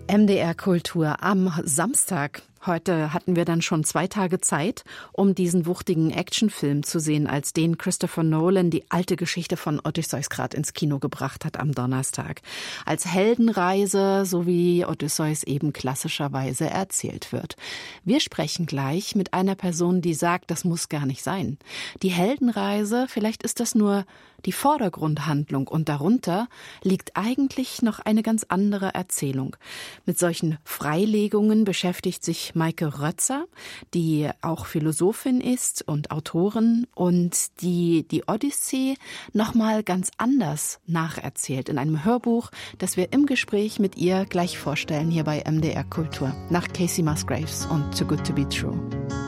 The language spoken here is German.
MDR Kultur am Samstag. Heute hatten wir dann schon 2 Tage Zeit, um diesen wuchtigen Actionfilm zu sehen, als den Christopher Nolan die alte Geschichte von Odysseus gerade ins Kino gebracht hat am Donnerstag. Als Heldenreise, so wie Odysseus eben klassischerweise erzählt wird. Wir sprechen gleich mit einer Person, die sagt, das muss gar nicht sein. Die Heldenreise, vielleicht ist das nur die Vordergrundhandlung und darunter liegt eigentlich noch eine ganz andere Erzählung. Mit solchen Freilegungen beschäftigt sich Maike Rötzer, die auch Philosophin ist und Autorin und die Odyssee nochmal ganz anders nacherzählt in einem Hörbuch, das wir im Gespräch mit ihr gleich vorstellen hier bei MDR Kultur nach Casey Musgraves und Too Good to Be True.